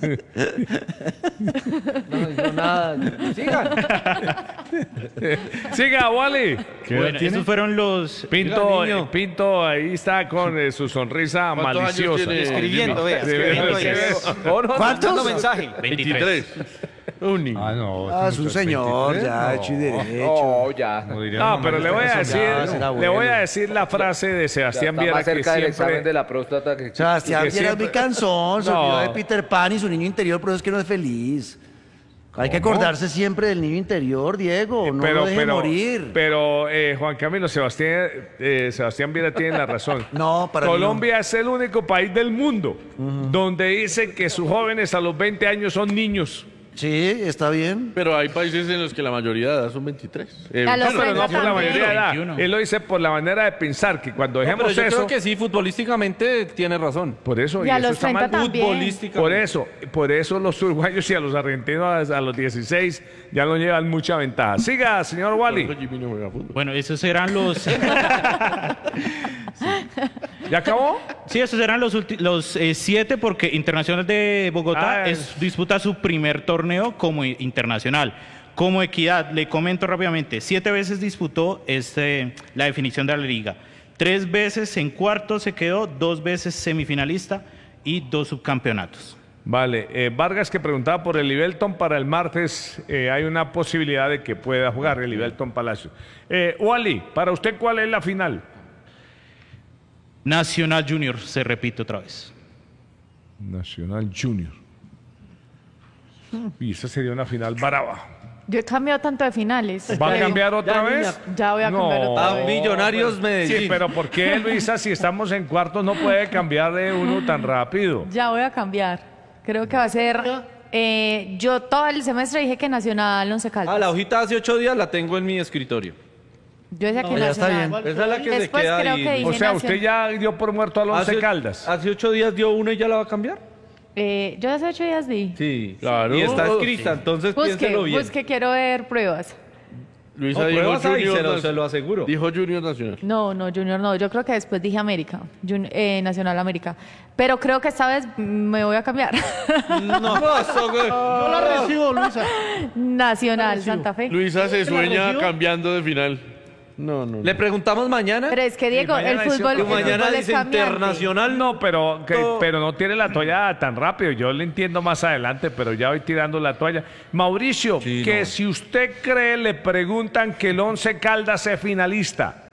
No, nada. Sigan. Siga, Wally. Bueno, esos fueron los... Pinto ahí está con su sonrisa maliciosa. Escribiendo, vea. ¿Cuántos? Mensaje. 23. Un niño. Es un señor, ya, hecho y derecho. No, ya. No, pero le voy a decir la frase de Sebastián Viera más que cerca del examen siempre... de la próstata que... Sebastián Viera es muy cansón, se olvidó No. de Peter Pan y su niño interior, pero es que no es feliz. Hay que acordarse siempre del niño interior, Diego, no lo deje morir. Pero, Juan Camilo, Sebastián Viera tiene la razón. No, para Colombia es el único país del mundo donde dice que sus jóvenes a los 20 años son niños. Sí, está bien. Pero hay países en los que la mayoría de edad son 23. A los Pero no 30 por la también. mayoría de edad. 21. Él lo dice por la manera de pensar, que cuando Pero dejemos yo eso... creo que sí, futbolísticamente tiene razón. Por eso, Y a eso los está 30 mal. también. Por eso los uruguayos y a los argentinos a los 16 ya no llevan mucha ventaja. Siga, señor Wally. Bueno, esos eran los... ¿Ya acabó? Sí, esos eran los 7 porque Internacional de Bogotá disputa su primer torneo como internacional. Como Equidad, le comento rápidamente, 7 veces disputó la definición de la liga. 3 veces en cuartos se quedó, 2 veces semifinalista y 2 subcampeonatos. Vale, Vargas que preguntaba por el Livelton para el martes, hay una posibilidad de que pueda jugar el Livelton Palacio. Wally, para usted, ¿cuál es la final? Nacional Junior, se repite otra vez. Nacional Junior. Y esa sería una final brava. Yo he cambiado tanto de finales. ¿Va a cambiar otra vez? Ya voy a cambiar otra vez. Millonarios Medellín. Sí, pero ¿por qué, Luisa, si estamos en cuartos no puede cambiar de uno tan rápido? Ya voy a cambiar. Creo que va a ser... yo todo el semestre dije que Nacional Once Caldas. La hojita hace 8 días la tengo en mi escritorio. Yo decía que ya está Nacional. bien. Esa es la que Después se queda creo ahí. que dije O sea, usted Nacional. ya dio por muerto al Once Caldas. Hace 8 días dio una y ya la va a cambiar. Yo hace 8 días di. Sí, Claro. Y está escrita, entonces piénselo bien. Busque, quiero ver pruebas. Luisa No, dijo pruebas ahí, Junior, se lo aseguro. Dijo Junior Nacional. No, Junior no. Yo creo que después dije América. Nacional América. Pero creo que esta vez me voy a cambiar. No pasó, güey. Yo la recibo, Luisa. Nacional, Santa Fe. Luisa se ¿Te la sueña recibo? cambiando de final. No. Le preguntamos mañana. Pero es que, Diego, el mañana fútbol, Y mañana es dice cambiante. internacional. No, pero no tiene la toalla tan rápido. Yo le entiendo más adelante, pero ya voy tirando la toalla. Mauricio, si usted cree, le preguntan que el Once Caldas es finalista.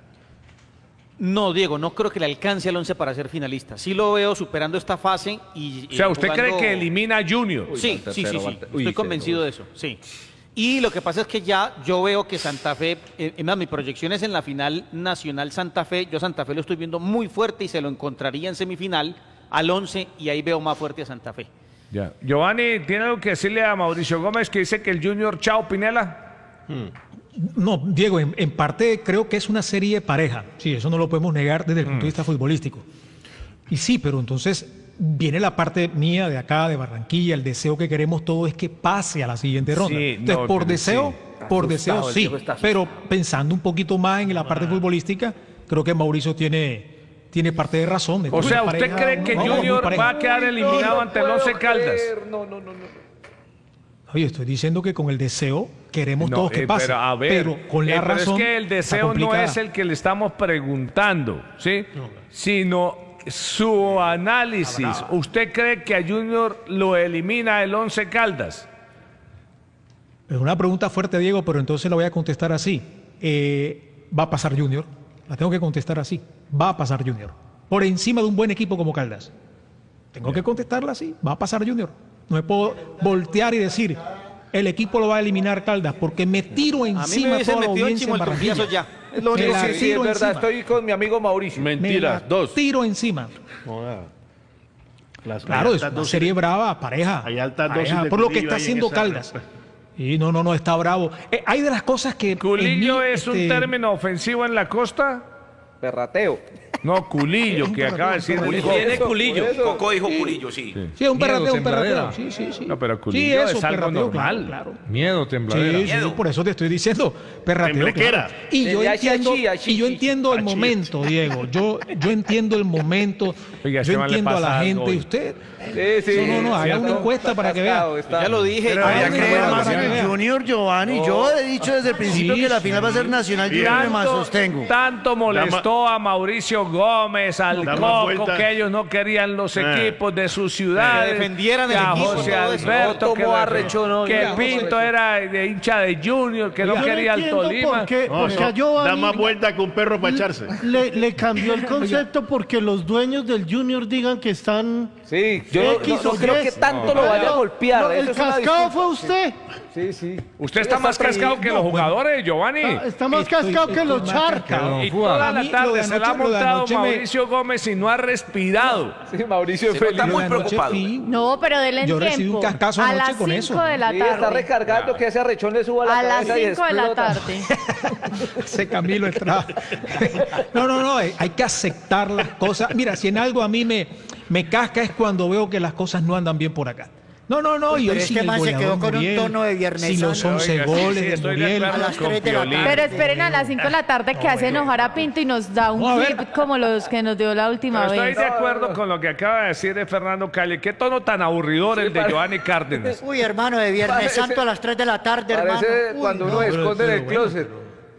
No, Diego, no creo que le alcance al 11 para ser finalista. Sí lo veo superando esta fase y O sea, ¿usted jugando- cree que elimina a Junior? Sí. Estoy convencido de eso, sí. Y lo que pasa es que ya yo veo que Santa Fe, más mi proyección es en la final nacional Santa Fe, yo Santa Fe lo estoy viendo muy fuerte y se lo encontraría en semifinal al 11 y ahí veo más fuerte a Santa Fe. Ya. Giovanni, ¿tiene algo que decirle a Mauricio Gómez que dice que el Junior chao Pinela? No, Diego, en parte creo que es una serie pareja. Sí, eso no lo podemos negar desde el punto de vista futbolístico. Y sí, pero entonces viene la parte mía de acá, de Barranquilla, el deseo que queremos todos es que pase a la siguiente ronda. Sí, Entonces, no, por pero deseo, sí. por deseo Asustado, el sí, Diego está asustado. pero pensando un poquito más en la parte futbolística, creo que Mauricio tiene parte de razón. O sea, ¿usted cree que Junior va a quedar eliminado ante el Once Caldas? No. Oye, estoy diciendo que con el deseo queremos No, todos que pase, pero a ver, pero con la pero razón es que el está deseo no complicada. es el que le estamos preguntando, ¿sí? Sino su análisis. ¿Usted cree que a Junior lo elimina el Once Caldas? Es una pregunta fuerte, Diego, pero entonces la voy a contestar así. Va a pasar Junior. La tengo que contestar así. Va a pasar Junior. Por encima de un buen equipo como Caldas. Tengo que contestarla así. Va a pasar Junior. No me puedo voltear y decir, el equipo lo va a eliminar Caldas, porque me tiro A mí me encima hubiese toda la metido audiencia en encima el Barranquilla. confiazo ya. Es lo Me único la que Sí, tiro es verdad. encima. Estoy con mi amigo Mauricio. Mentiras, Me la dos. tiro encima. Claro, es una serie brava, pareja. Hay altas pareja, dosis de por lo que culillo está ahí en haciendo esa Caldas. Y no, está bravo. Hay de las cosas que... ¿Culillo en mí, es un término ofensivo en la costa? Perrateo. No, culillo, que acaba de decir. Tiene culillo. Coco dijo culillo, sí. Sí, un perrateo, un tembladera. perrateo. Sí. No, pero Sí, culillo eso, es algo perrateo, normal. claro. Miedo, tembladera. Sí, por eso te estoy diciendo, perrateo. Temblequera. Claro. Y yo entiendo el Achi. momento, Diego. Yo entiendo el momento. Oiga, Yo este man le entiendo a pasa la algo gente. hoy. Usted. Sí. No, haga una encuesta para que vea. Ya lo dije. Habría que ver más en para que el vea. Junior, Giovanni. Yo he dicho desde el principio que la final va a ser Nacional Junior, me sostengo. Tanto molestó a Mauricio Gómez, al Da más Coco, vueltas. que ellos no querían los equipos de sus ciudades. Que defendieran el que a equipo, José todo eso. Alberto, No que, tomó arrecho, no, que ya, Pinto José. era de hincha de Junior, que no Yo quería al entiendo Tolima. por qué, No, porque a da Giovanni más vuelta que un perro para echarse. le cambió el concepto porque los dueños del Junior digan que están... Sí, yo X no o creo Y. que tanto lo vaya a golpear. No, eso el es una cascado disculpa. fue usted. Sí. Usted está más cascado que los jugadores, Giovanni. Está más cascado que los charcas. Y toda A la mí, lo tarde de se la ha anoche- lo de montado anoche me- Mauricio Gómez y no ha respirado. Sí, Mauricio Se feliz. nota muy Yo de anoche preocupado. fui- No, pero denle Yo tiempo. recibí un cascazo a anoche las con 5 eso. de la Sí, está tarde. recargando que ese arrechón le suba la A las cabeza y 5 de la explota. tarde. Ese Camilo Estrada. No, hay que aceptar las cosas. Mira, si en algo a mí me casca es cuando veo que las cosas no andan bien por acá. No, y hoy Pero sin este el man se goleador quedó con un Muriel, tono de Viernes sin los Santo. 11 Oiga, sí, goles sí, de estoy de Muriel. acuerdo A las con 3 de la Piolín. tarde. Pero esperen a las 5 de la tarde que hace enojar a Pinto y nos da un No, a ver. clip como los que nos dio la última Pero estoy vez. de acuerdo con lo que acaba de decir de Fernando Calle. Qué tono tan aburridor el de Giovanni Cárdenas. Uy, hermano, de Viernes Parece- Santo a las 3 de la tarde, hermano. Parece Uy, cuando no. uno esconde en el bueno, closet.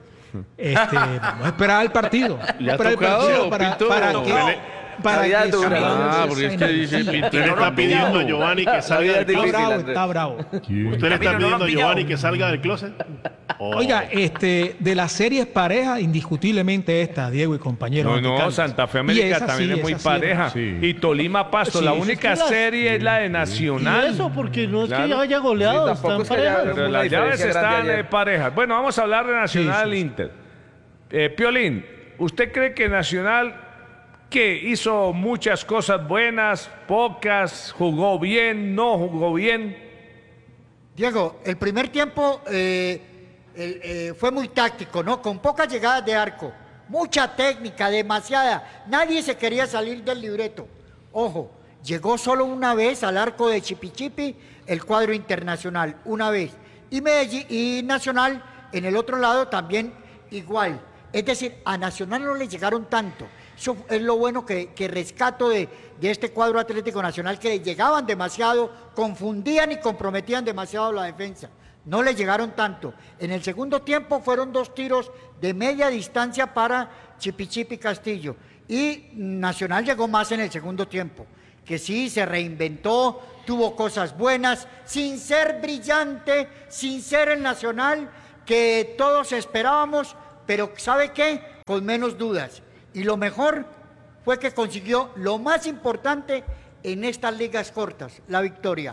Vamos a esperar al partido. ¿Le ha Esperar el tocado, partido para Pinto? que... Para La vida que es dura. Ah, porque es que dice Pinto le está pidiendo a Giovanni que salga del difícil, closet. Está bravo. ¿Usted le está Camilo, no lo pidiendo han a pillado. Giovanni que salga del closet? Oiga, de las series parejas, indiscutiblemente esta, Diego y compañeros. No, africanos. Santa Fe Y América esa también sí, es muy esa sí pareja. Y Tolima Pasto, Sí, la sí, única sí, las- serie es la de Y Nacional. eso porque no es Claro. que haya goleado, Sí, tampoco están es que haya- parejas. Pero una las llaves diferencia grande están ayer. parejas. Bueno, vamos a hablar de Nacional Sí. Inter. Piolín, ¿usted cree que Nacional que hizo muchas cosas buenas, pocas, jugó bien, no jugó bien? Diego, el primer tiempo fue muy táctico, ¿no? Con pocas llegadas de arco, mucha técnica, demasiada. Nadie se quería salir del libreto. Ojo, llegó solo una vez al arco de Chipichipi el cuadro Internacional, una vez. Y Medellín y Nacional en el otro lado también igual. Es decir, a Nacional no le llegaron tanto. Eso es lo bueno que rescato de este cuadro Atlético Nacional, que llegaban demasiado, confundían y comprometían demasiado la defensa. No le llegaron tanto. En el segundo tiempo fueron 2 tiros de media distancia para Chipichipi Castillo. Y Nacional llegó más en el segundo tiempo, que sí, se reinventó, tuvo cosas buenas, sin ser brillante, sin ser el Nacional que todos esperábamos, pero ¿sabe qué? Con menos dudas. Y lo mejor fue que consiguió lo más importante en estas ligas cortas, la victoria.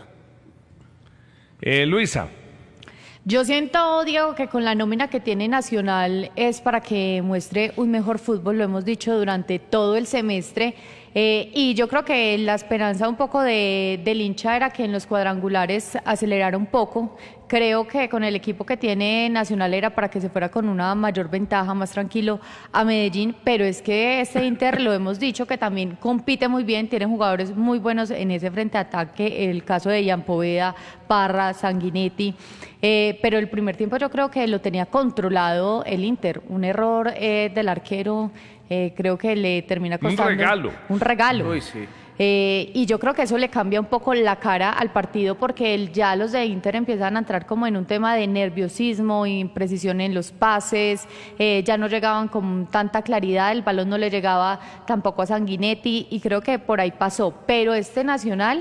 Luisa. Yo siento, Diego, que con la nómina que tiene Nacional es para que muestre un mejor fútbol, lo hemos dicho durante todo el semestre, y yo creo que la esperanza un poco del hincha era que en los cuadrangulares acelerara un poco. Creo que con el equipo que tiene Nacional era para que se fuera con una mayor ventaja, más tranquilo a Medellín, pero es que este Inter, lo hemos dicho, que también compite muy bien, tiene jugadores muy buenos en ese frente ataque, el caso de Ian Poveda, Parra, Sanguinetti, pero el primer tiempo yo creo que lo tenía controlado el Inter, un error del arquero, creo que le termina costando un regalo. Uy, sí. Y yo creo que eso le cambia un poco la cara al partido, porque ya los de Inter empiezan a entrar como en un tema de nerviosismo, imprecisión en los pases, ya no llegaban con tanta claridad, el balón no le llegaba tampoco a Sanguinetti y creo que por ahí pasó, pero este Nacional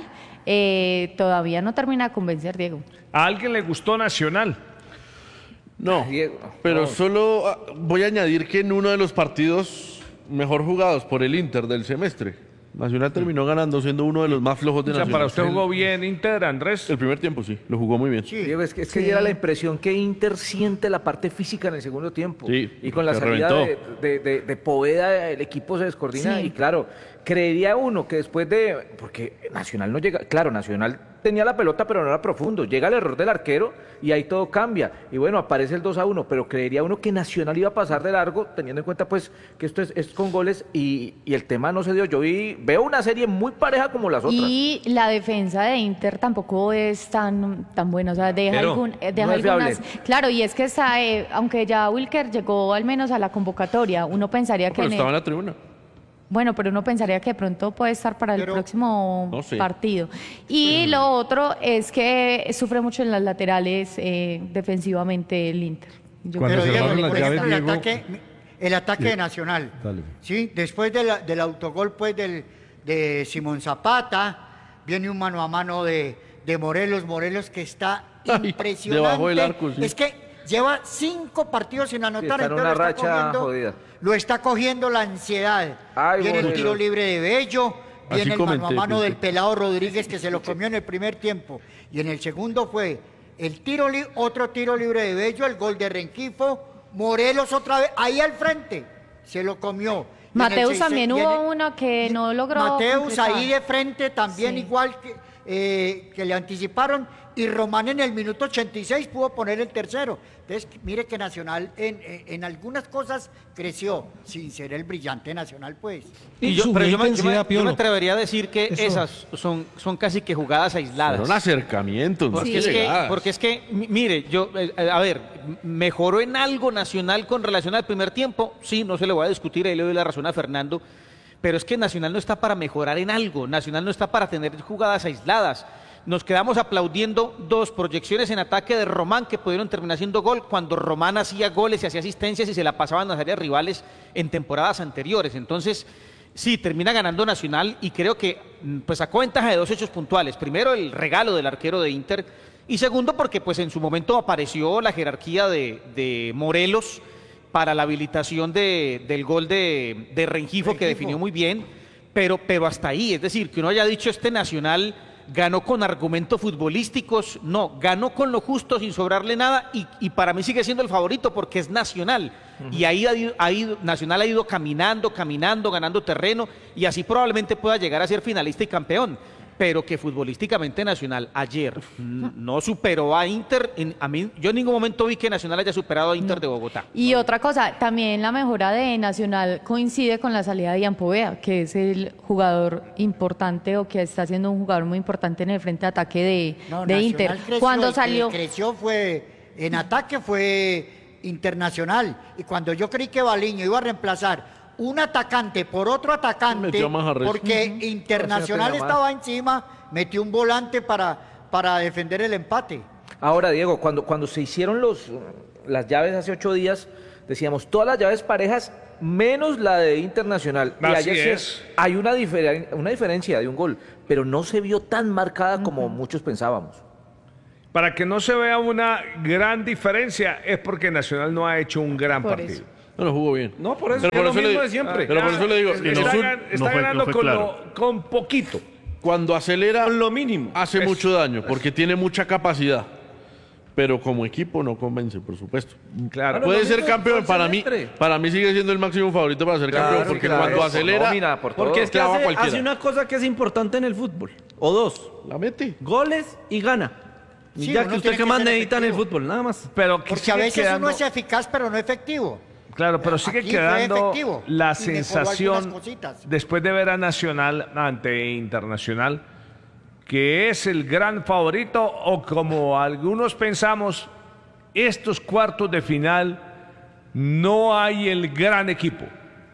todavía no termina de convencer, Diego. ¿A alguien le gustó Nacional? No, pero solo voy a añadir que en uno de los partidos mejor jugados por el Inter del semestre, Nacional terminó ganando, siendo uno de los más flojos de Nacional. ¿Para usted jugó bien Inter, Andrés? El primer tiempo sí, lo jugó muy bien. Sí, es que diera la impresión que Inter siente la parte física en el segundo tiempo. Sí, y con la salida de Poveda el equipo se descoordina y claro, creería uno que después porque Nacional no llega, claro, Nacional tenía la pelota pero no era profundo, llega el error del arquero y ahí todo cambia y bueno, aparece el 2-1, pero creería uno que Nacional iba a pasar de largo, teniendo en cuenta pues que esto es con goles y el tema no se dio. Yo veo una serie muy pareja como las otras. Y la defensa de Inter tampoco es tan buena, o sea, deja algunas... Claro, y es que aunque ya Wilker llegó al menos a la convocatoria, uno pensaría que... Pero estaba en la tribuna. Bueno, pero uno pensaría que de pronto puede estar para el próximo partido. Y lo otro es que sufre mucho en las laterales defensivamente el Inter. El ataque de Nacional. ¿Sí? Después del autogol pues, de Simón Zapata, viene un mano a mano de Morelos que está impresionante. Debajo del arco, sí. Es que lleva 5 partidos sin anotar, está en una racha jodida. Lo está cogiendo la ansiedad. Viene el tiro libre de Bello, viene el mano a mano del Pelado Rodríguez que se lo comió en el primer tiempo. Y en el segundo fue otro tiro libre de Bello, el gol de Rengifo, Morelos otra vez, ahí al frente, se lo comió. Mateus también hubo uno que no logró. Mateus ahí de frente también igual que le anticiparon. Y Román en el minuto 86 pudo poner el tercero. Entonces, mire que Nacional en algunas cosas creció, sin ser el brillante Nacional, pues. Yo me atrevería a decir que esas son casi que jugadas aisladas. Son acercamientos, porque es que, mire, mejoró en algo Nacional con relación al primer tiempo. Sí, no se le voy a discutir, ahí le doy la razón a Fernando. Pero es que Nacional no está para mejorar en algo. Nacional no está para tener jugadas aisladas. Nos quedamos aplaudiendo 2 proyecciones en ataque de Román que pudieron terminar siendo gol cuando Román hacía goles y hacía asistencias y se la pasaban a las áreas rivales en temporadas anteriores. Entonces, sí, termina ganando Nacional y creo que pues sacó ventaja de 2 hechos puntuales. Primero, el regalo del arquero de Inter y segundo, porque pues en su momento apareció la jerarquía de Morelos para la habilitación del gol de Rengifo, que definió muy bien, pero hasta ahí. Es decir, que uno haya dicho Nacional ganó con argumentos futbolísticos, no, ganó con lo justo sin sobrarle nada y para mí sigue siendo el favorito porque es Nacional. Y ahí Nacional ha ido caminando, ganando terreno y así probablemente pueda llegar a ser finalista y campeón. pero que futbolísticamente Nacional ayer no superó a Inter. Yo en ningún momento vi que Nacional haya superado a Inter de Bogotá. Y otra cosa, también la mejora de Nacional coincide con la salida de Ian Poveda, que es el jugador importante o que está siendo un jugador muy importante en el frente de ataque de Inter. Cuando salió... creció fue en ataque fue Internacional, y cuando yo creí que Baliño iba a reemplazar un atacante por otro atacante, porque Internacional estaba encima, metió un volante para defender el empate. Ahora, Diego, cuando se hicieron las llaves hace 8 días, decíamos todas las llaves parejas menos la de Internacional. Así y ayer es. Hay una diferencia de un gol, pero no se vio tan marcada como muchos pensábamos. Para que no se vea una gran diferencia es porque Nacional no ha hecho un gran partido. No lo jugó bien. No, por eso Pero es lo mismo de siempre. Pero por eso le digo, Está ganando con poquito. Cuando acelera, con lo mínimo, hace mucho daño, porque tiene mucha capacidad. Pero como equipo no convence, por supuesto. Claro. Puede ser campeón, para mí sigue siendo el máximo favorito para ser campeón, porque cuando acelera, porque es que hace una cosa que es importante en el fútbol, o dos, la mete, goles y gana. Y Sí, ya uno que usted tiene que que más ser necesita en el efectivo. fútbol, nada más. Pero Porque a veces uno es eficaz, pero no efectivo. Claro, pero sigue Aquí fue quedando efectivo la y mejoró sensación, algunas cositas. después de ver a Nacional ante Internacional, que es el gran favorito, o como algunos pensamos, estos cuartos de final no hay el gran equipo.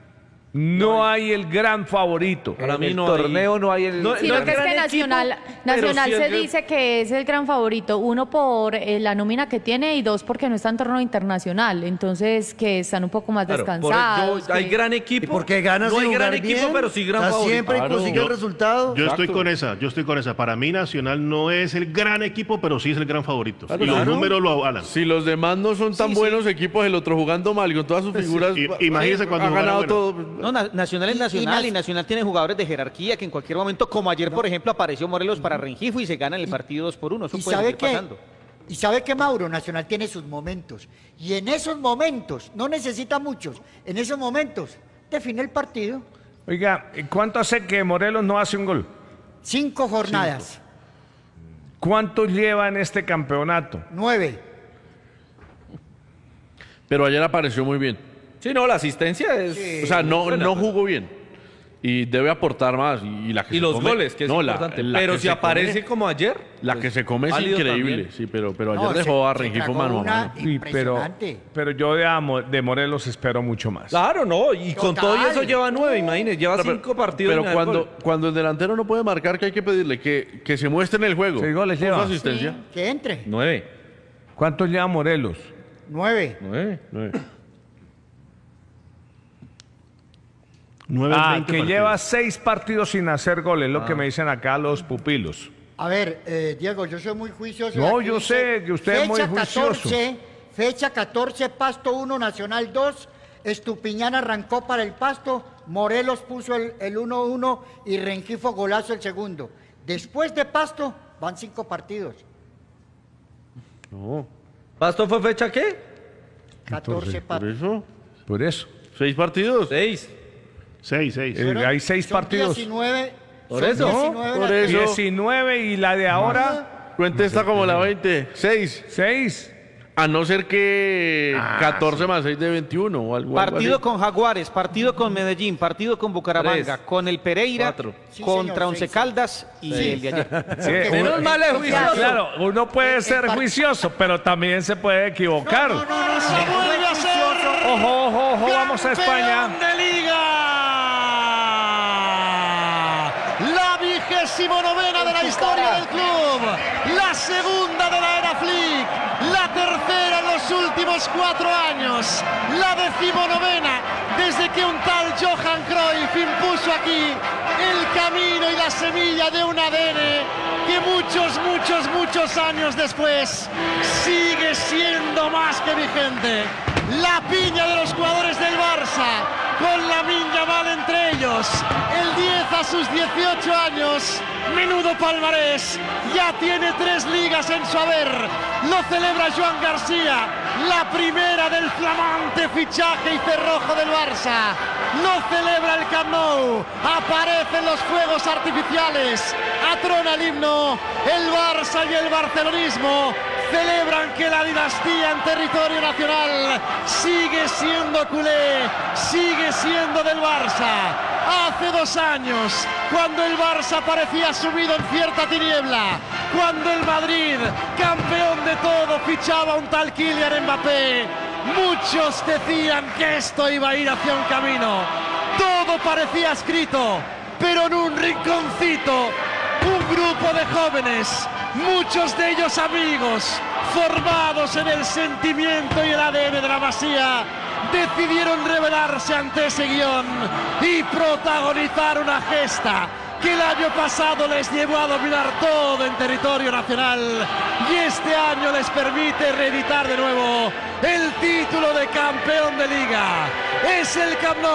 No hay el gran favorito. Para mí no torneo no hay el... Sino que es que Nacional sí se dice que es el gran favorito, uno por la nómina que tiene y dos porque no está en torneo internacional, entonces que están un poco más descansados. Hay gran equipo. Y porque ganas no hay sin gran jugar equipo, bien, pero sí gran o sea, favorito. siempre consigue el resultado. Yo estoy con esa. Para mí Nacional no es el gran equipo, pero sí es el gran favorito. Y los números lo avalan. Si los demás no son tan buenos equipos, el otro jugando mal, con todas sus figuras, imagínese cuando ha ganado bueno. todo. No, Nacional es Nacional y Nacional tiene jugadores de jerarquía que en cualquier momento, como ayer por ejemplo apareció Morelos para Rengifo y se gana el partido 2-1. Eso puede seguir pasando. ¿Y sabe qué, Mauro? Nacional tiene sus momentos. Y en esos momentos, no necesita muchos, en esos momentos define el partido. Oiga, ¿cuánto hace que Morelos no hace un gol? 5 jornadas. ¿Cuánto lleva en este campeonato? 9. Pero ayer apareció muy bien. Sí, no, la asistencia es... O sea, no jugó bien. Y debe aportar más. Y los goles, que es importante. Pero si aparece como ayer... La que se come es increíble. Sí, pero ayer dejó a Rengifo mano a mano. Sí, pero yo de Morelos espero mucho más. Claro, no. Y con todo y eso lleva 9, imagínense. Lleva 5 partidos. Pero cuando el delantero no puede marcar, que hay que pedirle que se muestre en el juego. 6 goles lleva. Su asistencia. Sí, que entre. 9. ¿Cuántos lleva Morelos? 9. 9 que lleva 6 partidos sin hacer goles, lo que me dicen acá los pupilos. A ver, Diego, yo soy muy juicioso. No, Aquí yo dice, sé que usted es muy juicioso. Fecha 14, Pasto 1, Nacional 2. Estupiñán arrancó para el Pasto. Morelos puso el 1-1 y Rengifo golazo el segundo. Después de Pasto van 5 partidos. No. ¿Pasto fue fecha qué? 14 partidos. Por eso. 6 partidos. 6. 6. Hay 6 partidos. 19. Por eso. Por eso. 19 y la de ahora. Cuenta esta como la 20. 6. A no ser que 14 más 6 de 21 o algo Partido así. con Jaguares, partido con Medellín, partido con Bucaramanga, 3, con el Pereira, 4. contra Once Caldas y el de ayer. Menos mal es juicioso. Claro, uno puede ser juicioso, pero también se puede equivocar. No, se vuelve a ser. Ojo, vamos a España. ¡Campeón de Liga! La 29ª de la historia del club. La segunda de la era Flick. La tercera en los últimos 4 años. La 19ª desde que un tal Johan Cruyff impuso aquí el camino y la semilla de un ADN que muchos años después sigue siendo más que vigente. La piña de los jugadores del Barça, con Lamine Yamal entre ellos, el 10 a sus 18 años, menudo palmarés, ya tiene 3 ligas en su haber, lo celebra Joan García, la primera del flamante fichaje y cerrojo del Barça. No celebra el Camp Nou, aparecen los fuegos artificiales, atrona el himno, el Barça y el barcelonismo celebran que la dinastía en territorio nacional sigue siendo culé, sigue siendo del Barça. Hace 2 años, cuando el Barça parecía sumido en cierta tiniebla, cuando el Madrid, campeón de todo, fichaba a un tal Kylian Mbappé, muchos decían que esto iba a ir hacia un camino. Todo parecía escrito, pero en un rinconcito, un grupo de jóvenes, muchos de ellos amigos, formados en el sentimiento y el ADN de la Masía, decidieron rebelarse ante ese guión y protagonizar una gesta que el año pasado les llevó a dominar todo en territorio nacional y este año les permite reeditar de nuevo el título de campeón de liga. Es el Camp Nou.